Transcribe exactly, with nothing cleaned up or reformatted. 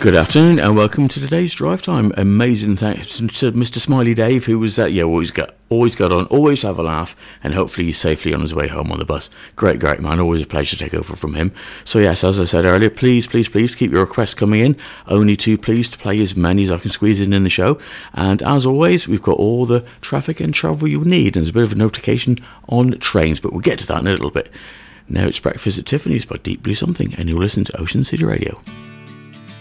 Good afternoon and welcome to today's drive time. Amazing thanks to Mister Smiley Dave, who was uh, yeah always got always got on, always have a laugh, and hopefully he's safely on his way home on the bus. Great, great man. Always a pleasure to take over from him. So yes, as I said earlier, please, please, please keep your requests coming in. Only too pleased to play as many as I can squeeze in in the show. And as always, we've got all the traffic and travel you need. And there's a bit of a notification on trains, but we'll get to that in a little bit. Now it's Breakfast at Tiffany's by Deep Blue Something, and you'll listen to Ocean City Radio.